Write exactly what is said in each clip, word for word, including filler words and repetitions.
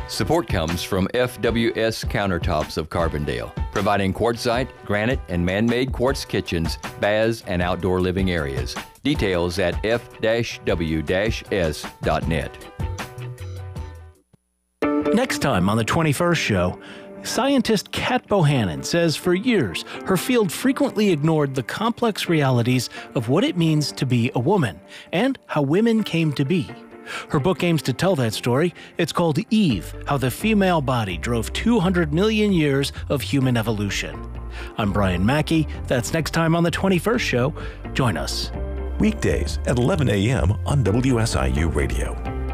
Support comes from F W S Countertops of Carbondale, providing quartzite, granite, and man-made quartz kitchens, baths, and outdoor living areas. Details at f w s dot net. Next time on the twenty-first show, scientist Kat Bohannon says for years her field frequently ignored the complex realities of what it means to be a woman and how women came to be. Her book aims to tell that story. It's called Eve, How the Female Body Drove two hundred million Years of Human Evolution. I'm Brian Mackey. That's next time on the twenty-first show. Join us. Weekdays at eleven a.m. on W S I U Radio.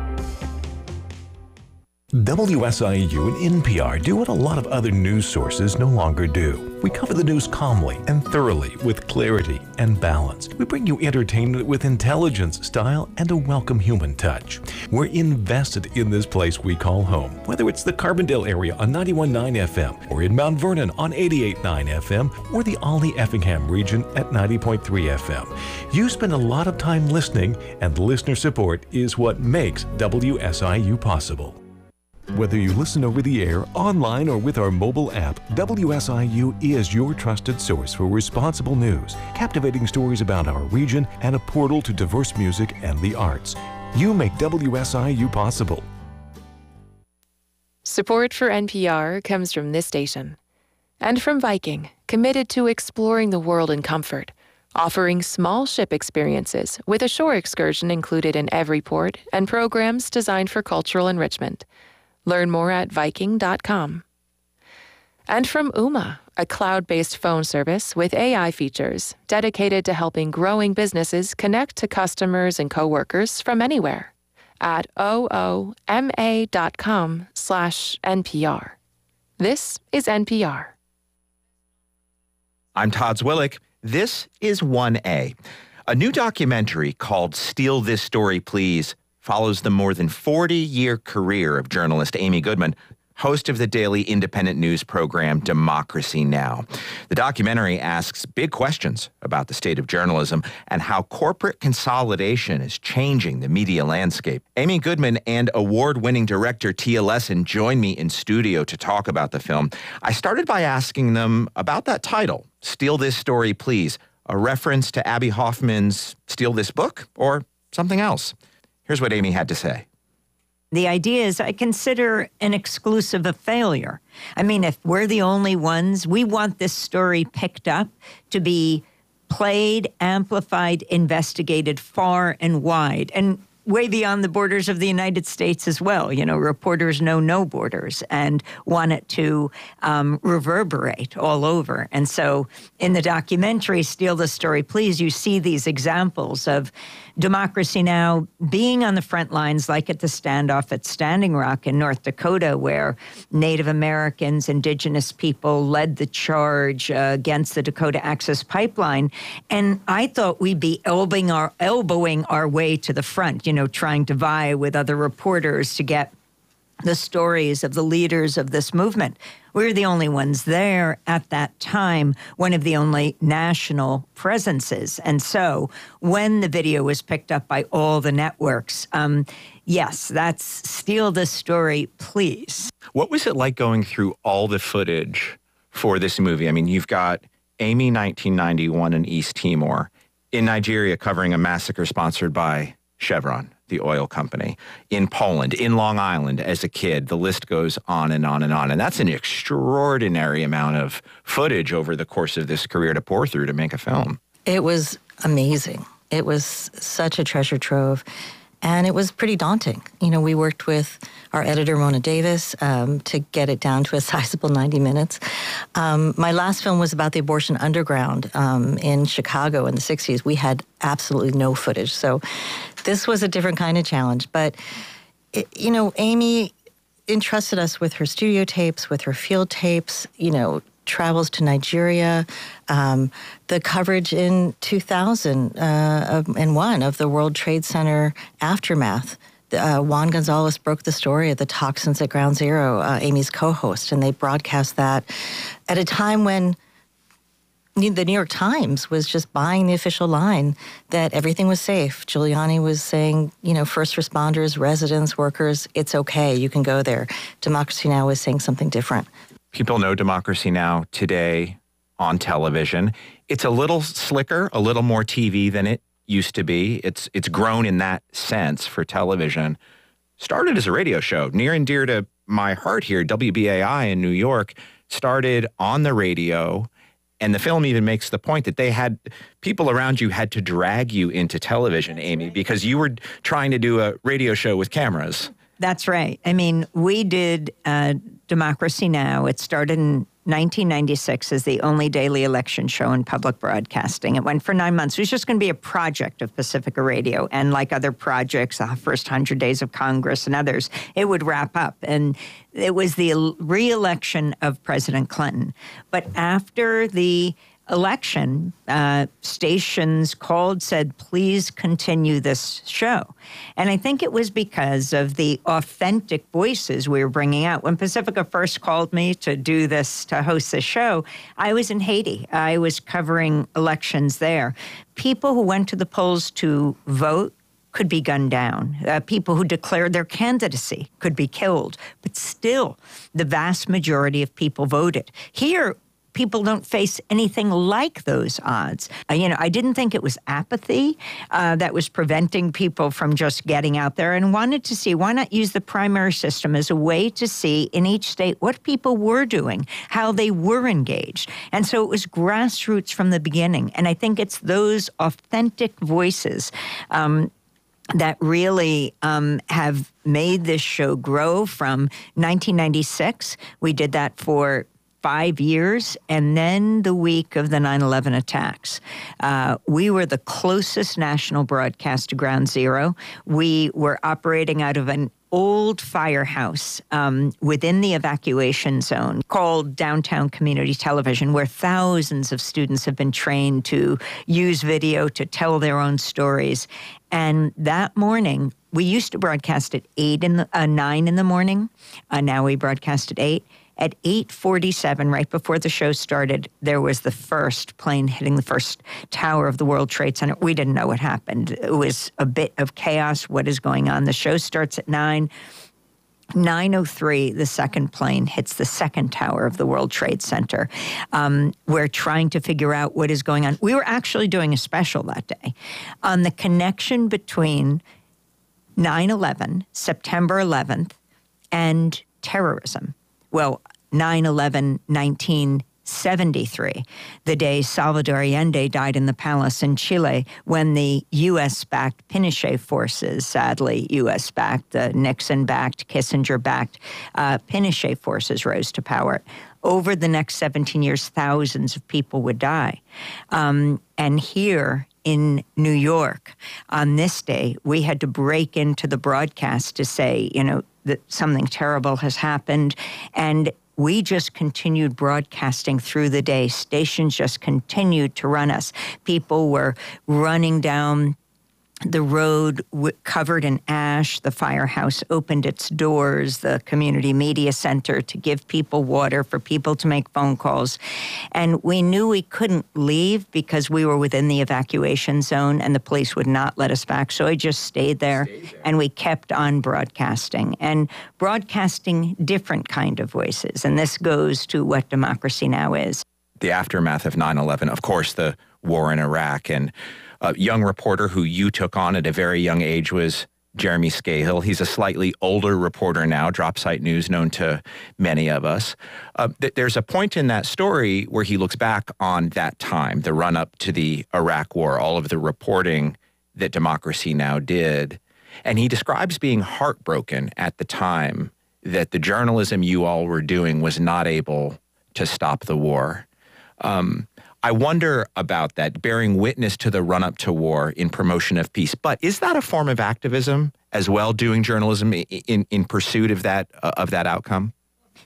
W S I U and N P R do what a lot of other news sources no longer do. We cover the news calmly and thoroughly with clarity and balance. We bring you entertainment with intelligence, style, and a welcome human touch. We're invested in this place we call home, whether it's the Carbondale area on ninety-one point nine F M or in Mount Vernon on eighty-eight point nine F M or the Olney-Effingham region at ninety point three F M. You spend a lot of time listening, and listener support is what makes W S I U possible. Whether you listen over the air, online, or with our mobile app, W S I U is your trusted source for responsible news, captivating stories about our region, and a portal to diverse music and the arts. You make W S I U possible. Support for N P R comes from this station and from Viking, committed to exploring the world in comfort, offering small ship experiences with a shore excursion included in every port and programs designed for cultural enrichment. Learn more at viking dot com. And from Ooma, a cloud-based phone service with A I features dedicated to helping growing businesses connect to customers and coworkers from anywhere at ooma dot com slash N P R. This is N P R. I'm Todd Zwillick. This is one A. A new documentary called Steal This Story, Please follows the more than forty-year career of journalist Amy Goodman, host of the daily independent news program Democracy Now! The documentary asks big questions about the state of journalism and how corporate consolidation is changing the media landscape. Amy Goodman and award-winning director Tia Lesson join me in studio to talk about the film. I started by asking them about that title, Steal This Story, Please, a reference to Abby Hoffman's Steal This Book, or something else. Here's what Amy had to say. The idea is I consider an exclusive a failure. I mean, if we're the only ones, we want this story picked up to be played, amplified, investigated far and wide, and way beyond the borders of the United States as well. You know, reporters know no borders and want it to um, reverberate all over. And so in the documentary, Steal the Story, Please, you see these examples of Democracy Now! Being on the front lines, like at the standoff at Standing Rock in North Dakota, where Native Americans, indigenous people led the charge uh, against the Dakota Access Pipeline. And I thought we'd be elbowing our, elbowing our way to the front, you know, trying to vie with other reporters to get the stories of the leaders of this movement. We were the only ones there at that time, one of the only national presences. And so when the video was picked up by all the networks, um, yes, that's Steal This Story, Please. What was it like going through all the footage for this movie? I mean, you've got Amy nineteen ninety-one in East Timor, in Nigeria covering a massacre sponsored by Chevron, the oil company, in Poland, in Long Island as a kid. The list goes on and on and on. And that's an extraordinary amount of footage over the course of this career to pour through to make a film. It was amazing. It was such a treasure trove. And it was pretty daunting. You know, we worked with our editor, Mona Davis, um, to get it down to a sizable ninety minutes. Um, my last film was about the abortion underground um, in Chicago in the sixties. We had absolutely no footage. So this was a different kind of challenge. But, it, you know, Amy entrusted us with her studio tapes, with her field tapes, you know, travels to Nigeria, um, the coverage in two thousand one of the World Trade Center aftermath. Uh, Juan Gonzalez broke the story of the toxins at Ground Zero, uh, Amy's co-host, and they broadcast that at a time when The New York Times was just buying the official line that everything was safe. Giuliani was saying, you know, first responders, residents, workers, it's okay, you can go there. Democracy Now! Was saying something different. People know Democracy Now! Today on television. It's a little slicker, a little more T V than it used to be. It's it's grown in that sense for television. Started as a radio show, near and dear to my heart here. W B A I in New York started on the radio. And the film even makes the point that they had people around you had to drag you into television, Amy, because you were trying to do a radio show with cameras. That's right. I mean, we did uh, Democracy Now! It started in nineteen ninety-six as the only daily election show in public broadcasting. It went for nine months. It was just going to be a project of Pacifica Radio. And like other projects, the first one hundred days of Congress and others, it would wrap up. And it was the re-election of President Clinton. But after the election, uh, stations called, said, please continue this show. And I think it was because of the authentic voices we were bringing out. When Pacifica first called me to do this, to host this show, I was in Haiti. I was covering elections there. People who went to the polls to vote could be gunned down. Uh, people who declared their candidacy could be killed. But still, the vast majority of people voted. Here, people don't face anything like those odds. Uh, you know, I didn't think it was apathy uh, that was preventing people from just getting out there, and wanted to see, why not use the primary system as a way to see in each state what people were doing, how they were engaged. And so it was grassroots from the beginning. And I think it's those authentic voices um, that really um, have made this show grow from nineteen ninety-six. We did that for five years, and then the week of the nine eleven attacks. Uh, we were the closest national broadcast to Ground Zero. We were operating out of an old firehouse um, within the evacuation zone called Downtown Community Television, where thousands of students have been trained to use video to tell their own stories. And that morning, we used to broadcast at eight in the uh, nine in the morning. Uh, now we broadcast at eight. At eight forty-seven, right before the show started, there was the first plane hitting the first tower of the World Trade Center. We didn't know what happened. It was a bit of chaos. What is going on? The show starts at nine. nine oh three, the second plane hits the second tower of the World Trade Center. Um, we're trying to figure out what is going on. We were actually doing a special that day on the connection between nine eleven, September eleventh, and terrorism. Well, nine eleven nineteen seventy-three, the day Salvador Allende died in the palace in Chile when the U S-backed Pinochet forces, sadly U S-backed, the Nixon-backed, Kissinger-backed uh, Pinochet forces rose to power. Over the next seventeen years, thousands of people would die. Um, and here in New York, on this day, we had to break into the broadcast to say, you know, that something terrible has happened. And we just continued broadcasting through the day. Stations just continued to run us. People were running down the road w- covered in ash. The firehouse opened its doors, the community media center, to give people water, for people to make phone calls. And we knew we couldn't leave because we were within the evacuation zone and the police would not let us back. So I just stayed there, stayed there. And we kept on broadcasting and broadcasting different kind of voices. And this goes to what Democracy Now! Is. The aftermath of nine eleven, of course, the war in Iraq, and a young reporter who you took on at a very young age was Jeremy Scahill. He's a slightly older reporter now, Drop Site News, known to many of us. Uh, th- there's a point in that story where he looks back on that time, the run-up to the Iraq War, all of the reporting that Democracy Now! Did. And he describes being heartbroken at the time that the journalism you all were doing was not able to stop the war. Um, I wonder about that, bearing witness to the run-up to war in promotion of peace. But is that a form of activism as well, doing journalism in, in, in pursuit of that uh, of that outcome?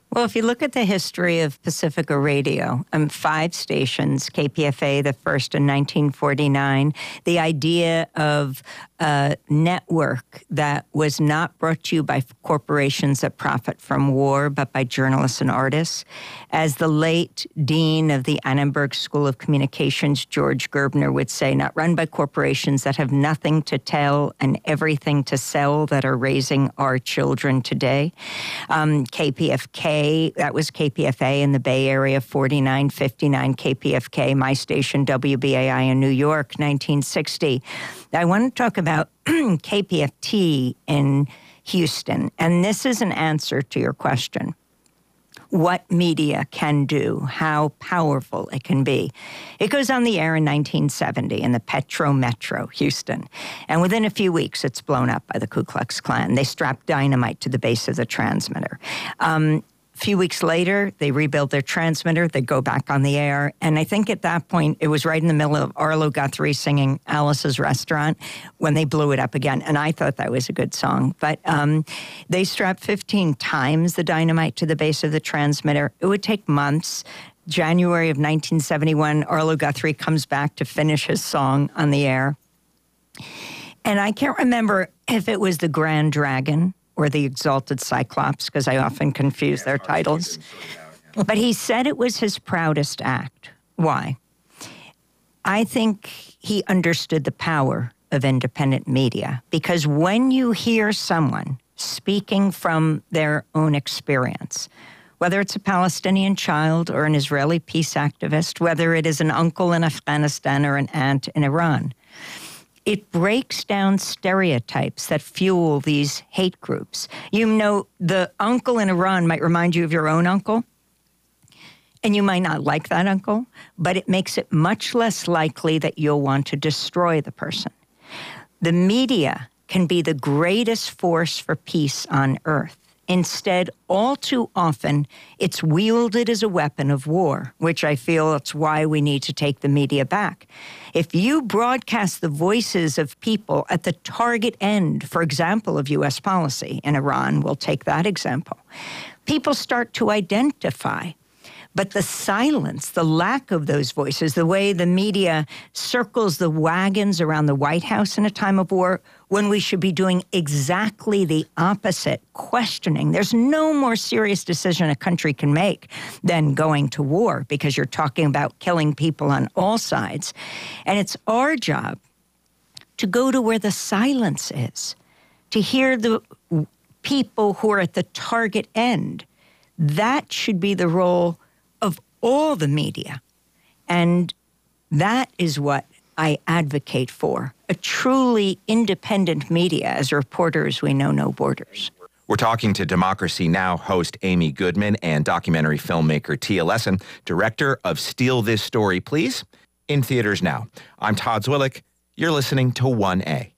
Well, if you look at the history of Pacifica Radio, um, five stations, K P F A, the first in nineteen forty-nine, the idea of a network that was not brought to you by corporations that profit from war, but by journalists and artists. As the late dean of the Annenberg School of Communications, George Gerbner, would say, not run by corporations that have nothing to tell and everything to sell that are raising our children today. Um, K P F K, that was K P F A in the Bay Area, forty-nine fifty-nine, K P F K, my station, W B A I in New York, nineteen sixty. I want to talk about K P F T in Houston, and this is an answer to your question. What media can do, how powerful it can be. It goes on the air in nineteen seventy in the Petro Metro, Houston. And within a few weeks, it's blown up by the Ku Klux Klan. They strap dynamite to the base of the transmitter. Um, A few weeks later, they rebuild their transmitter, they go back on the air, and I think at that point, it was right in the middle of Arlo Guthrie singing Alice's Restaurant when they blew it up again, and I thought that was a good song. But um, they strapped fifteen times the dynamite to the base of the transmitter. It would take months. January of nineteen seventy-one, Arlo Guthrie comes back to finish his song on the air. And I can't remember if it was the Grand Dragon or the Exalted Cyclops, because I often confuse their titles. But he said it was his proudest act. Why? I think he understood the power of independent media, because when you hear someone speaking from their own experience, whether it's a Palestinian child or an Israeli peace activist, whether it is an uncle in Afghanistan or an aunt in Iran, it breaks down stereotypes that fuel these hate groups. You know, the uncle in Iran might remind you of your own uncle, and you might not like that uncle, but it makes it much less likely that you'll want to destroy the person. The media can be the greatest force for peace on earth. Instead, all too often, it's wielded as a weapon of war, which I feel it's why we need to take the media back. If you broadcast the voices of people at the target end, for example, of U S policy in Iran, we'll take that example, people start to identify. But the silence, the lack of those voices, the way the media circles the wagons around the White House in a time of war, when we should be doing exactly the opposite, questioning. There's no more serious decision a country can make than going to war, because you're talking about killing people on all sides. And it's our job to go to where the silence is, to hear the people who are at the target end. That should be the role of all the media. And that is what I advocate for, a truly independent media. As reporters, we know no borders. We're talking to Democracy Now! Host Amy Goodman and documentary filmmaker Tia Lessin, director of Steal This Story, Please, in theaters now. I'm Todd Zwillich. You're listening to one A.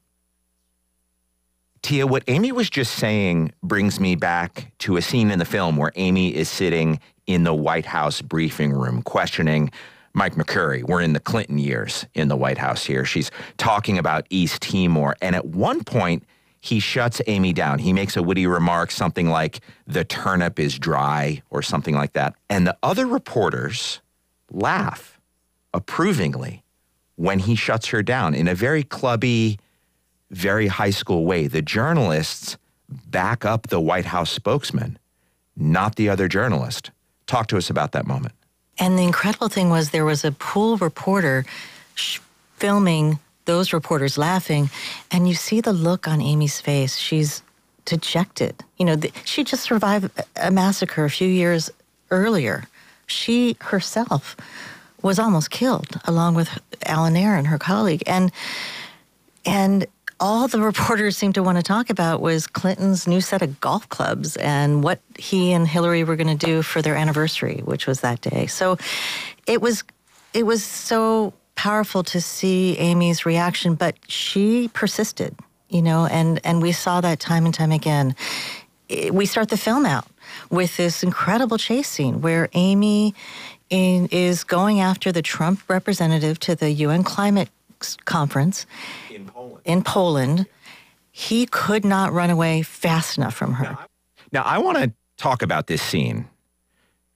Tia, what Amy was just saying brings me back to a scene in the film where Amy is sitting in the White House briefing room questioning Mike McCurry. We're in the Clinton years in the White House here. She's talking about East Timor. And at one point, he shuts Amy down. He makes a witty remark, something like, the turnip is dry, or something like that. And the other reporters laugh approvingly when he shuts her down in a very clubby, very high school way. The journalists back up the White House spokesman, not the other journalist. Talk to us about that moment. And the incredible thing was there was a pool reporter sh- filming those reporters laughing, and you see the look on Amy's face. She's dejected. You know, the, she just survived a massacre a few years earlier. She herself was almost killed, along with Alan Ayer, her colleague. And and all the reporters seemed to want to talk about was Clinton's new set of golf clubs and what he and Hillary were going to do for their anniversary, which was that day. So it was it was so powerful to see Amy's reaction, but she persisted, you know, and, and we saw that time and time again. It, we start the film out with this incredible chase scene where Amy in, is going after the Trump representative to the U N climate conference in Poland. In Poland. He could not run away fast enough from her. Now, I, now, I want to talk about this scene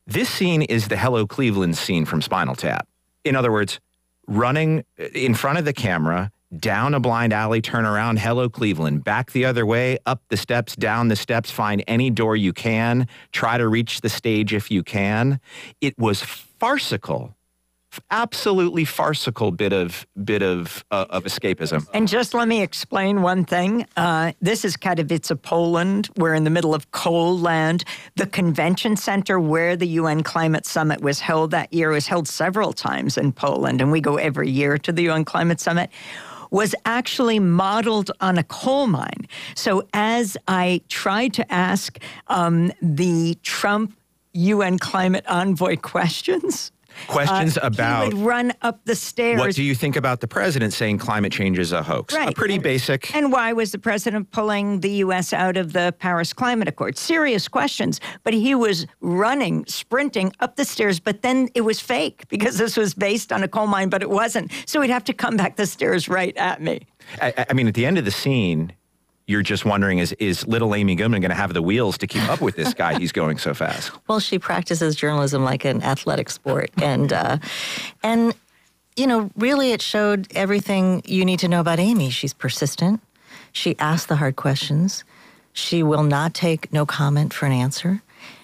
This scene is the Hello Cleveland scene from Spinal Tap. In other words, running in front of the camera, down a blind alley, turn around, Hello Cleveland, back the other way, up the steps, down the steps, find any door you can, try to reach the stage if you can. It was farcical. Absolutely farcical bit of bit of uh, of escapism. And just let me explain one thing. Uh, this is Katowice, Poland. We're in the middle of cold land. The convention center where the U N Climate Summit was held that year was held several times in Poland, and we go every year to the U N Climate Summit, was actually modeled on a coal mine. So as I tried to ask um, the Trump U N climate envoy questions, Questions uh, about... He would run up the stairs. What do you think about the president saying climate change is a hoax? Right. A pretty basic... And why was the president pulling the U S out of the Paris Climate Accord? Serious questions. But he was running, sprinting up the stairs, but then it was fake because this was based on a coal mine, but it wasn't. So he'd have to come back the stairs right at me. I, I mean, at the end of the scene, you're just wondering, is, is little Amy Goodman going to have the wheels to keep up with this guy? He's going so fast. Well, she practices journalism like an athletic sport. And, uh, and you know, really it showed everything you need to know about Amy. She's persistent. She asks the hard questions. She will not take no comment for an answer.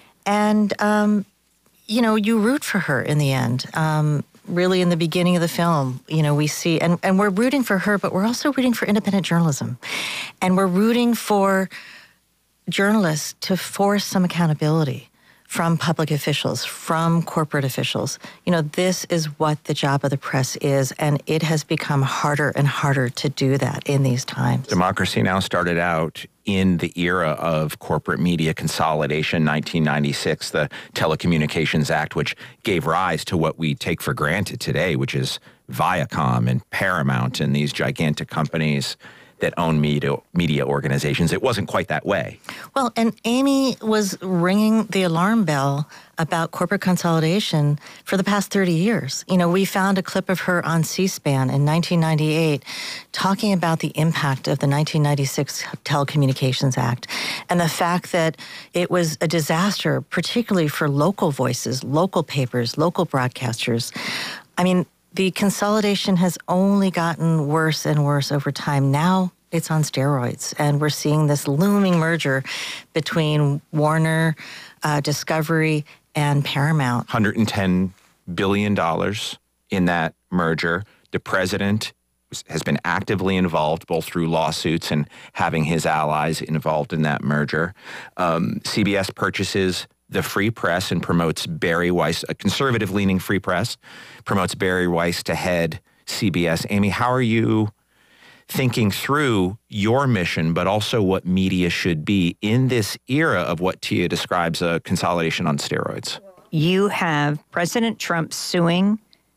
And, um, you know, you root for her in the end. Um, really in the beginning of the film, you know, we see, and, and we're rooting for her, but we're also rooting for independent journalism. And we're rooting for journalists to force some accountability from public officials, from corporate officials. You know, this is what the job of the press is, and it has become harder and harder to do that in these times. Democracy Now! Started out in the era of corporate media consolidation, nineteen ninety-six, the Telecommunications Act, which gave rise to what we take for granted today, which is Viacom and Paramount and these gigantic companies that own media, media organizations. It wasn't quite that way. Well, and Amy was ringing the alarm bell about corporate consolidation for the past thirty years. You know, we found a clip of her on C-SPAN in nineteen ninety-eight talking about the impact of the nineteen ninety-six Telecommunications Act and the fact that it was a disaster, particularly for local voices, local papers, local broadcasters. I mean, the consolidation has only gotten worse and worse over time. Now it's on steroids, and we're seeing this looming merger between Warner, uh, Discovery, and Paramount. one hundred ten billion dollars in that merger. The president has been actively involved, both through lawsuits and having his allies involved in that merger. Um, C B S purchases the Free Press and promotes Barry Weiss, a conservative-leaning Free Press, promotes Barry Weiss to head C B S. Amy, how are you thinking through your mission, but also what media should be in this era of what Tia describes a consolidation on steroids? You have President Trump suing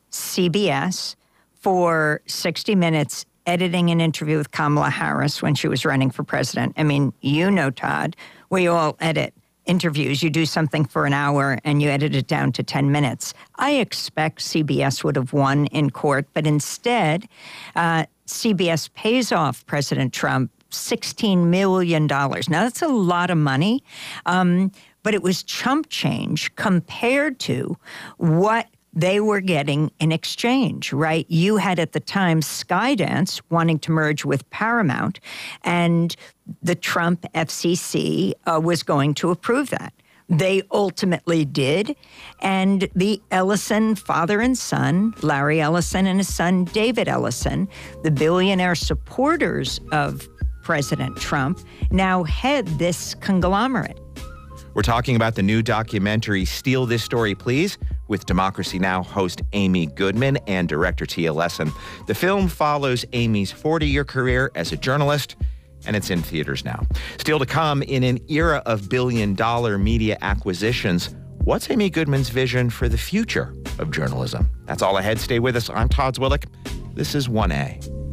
C B S for sixty minutes editing an interview with Kamala Harris when she was running for president. I mean, you know, Todd, we all edit interviews. You do something for an hour and you edit it down to ten minutes. I expect C B S would have won in court, but instead, uh, C B S pays off President Trump sixteen million dollars. Now, that's a lot of money, um, but it was chump change compared to what they were getting in exchange, right? You had at the time Skydance wanting to merge with Paramount, and the Trump F C C uh, was going to approve that. They ultimately did, and the Ellison father and son, Larry Ellison and his son David Ellison, the billionaire supporters of President Trump, now head this conglomerate. We're talking about the new documentary, Steal This Story, Please, with Democracy Now! Host Amy Goodman and director Tia Lessin. The film follows Amy's forty-year career as a journalist, and it's in theaters now. Still to come, in an era of billion-dollar media acquisitions, what's Amy Goodman's vision for the future of journalism? That's all ahead. Stay with us. I'm Todd Zwillich. This is one A.